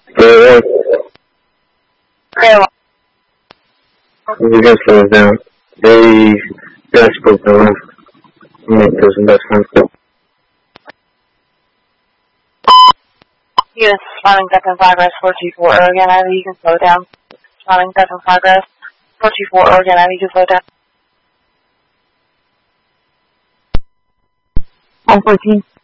Yeah, Yeah. you guys slow down. They guys spoke the left. Make those investments. Yes, running deck in progress, 424 Oregon Ivy, you can slow down. Running deck in progress, 424 Oregon Ivy, you can slow down. 114.